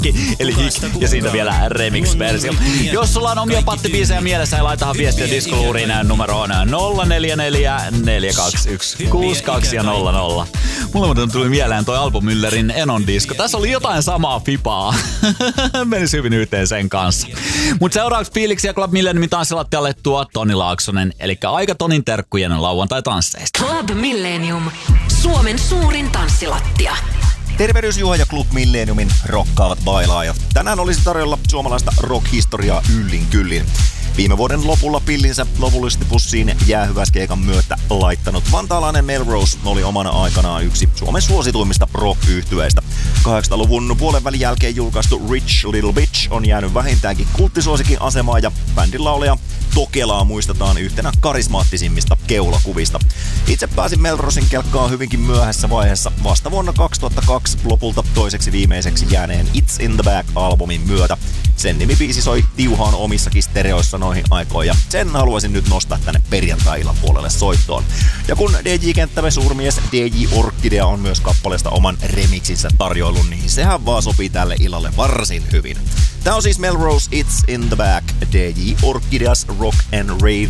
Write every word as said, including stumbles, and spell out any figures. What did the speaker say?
eli hik, ja siitä vielä remix-versio. Jos sulla on omia pattibiisejä mielessä, niin laitahan viestiä diskoluuriin numeroon nolla neljä neljä neljä kaksi yksi kuusi kaksi ja nolla nolla. Mulle muuten tuli mieleen toi Alpo Müllerin Enon disko. Tässä oli jotain samaa fipaa. Menisi hyvin yhteen sen kanssa. Mut seuraavaksi fiiliksiä Club Milleniumin tanssilattialle tuo Toni Laaksonen. Elikkä aika Tonin terkkujen lauantai-tansseista. Club Millenium. Suomen suurin tanssilattia. Tervehdys Juha ja Club Milleniumin rokkaavat bailaajat. Tänään olisi tarjolla suomalaista rock-historiaa yllin kyllin. Viime vuoden lopulla pillinsä lopullisesti pussiin jäähyväiskeikan myötä laittanut vantaalainen Melrose oli omana aikanaan yksi Suomen suosituimmista rock-yhtyeistä. kahdeksankymmentäluvun puolen välin jälkeen julkaistu Rich Little Bitch on jäänyt vähintäänkin kulttisuosikin asemaan ja bändin laulaja Tokelaa muistetaan yhtenä karismaattisimmista keulakuvista. Itse pääsin Melrosen kelkkaan hyvinkin myöhässä vaiheessa vasta vuonna kaksituhattakaksi lopulta toiseksi viimeiseksi jääneen It's in the Back-albumin myötä. Sen nimibiisi soi tiuhaan omissakin stereoissa noihin aikoihin ja sen haluaisin nyt nostaa tänne perjantai-illan puolelle soittoon. Ja kun D J-kenttämme suurmies D J Orkidea on myös kappaleesta oman remixinsä tarjoilun, niin sehän vaan sopii tälle illalle varsin hyvin. Tää on siis Melrose It's in the Back, D J Orkideas Rock and Rave